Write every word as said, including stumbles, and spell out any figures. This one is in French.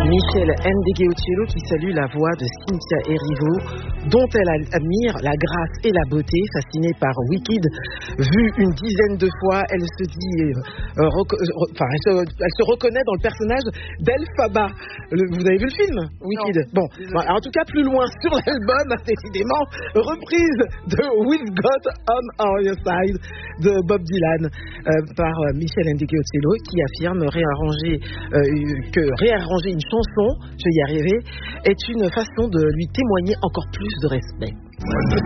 Michel Ndegeocello qui salue la voix de Cynthia Erivo, dont elle admire la grâce et la beauté. Fascinée par Wicked, vue une dizaine de fois, elle se dit, euh, reco- euh, enfin, elle se, elle se reconnaît dans le personnage d'Elphaba. Le- vous avez vu le film Wicked? Non. Bon, bon, en tout cas plus loin sur l'album, décidément, reprise de We've Got On Our Side de Bob Dylan euh, par euh, Michel Ndegeocello, qui affirme réarranger euh, que réarranger une chanson, je vais y arriver, est une façon de lui témoigner encore plus de respect.